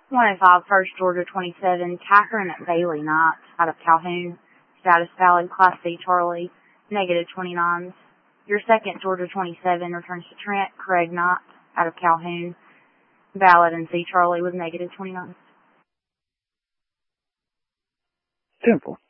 105 First Georgia 27, Catherine Bailey Knight out of Calhoun. Status valid, Class C Charlie, negative 29s. Your second Georgia 27 returns to Trent Craig Knight out of Calhoun. Valid and C Charlie with negative 29s. Temple.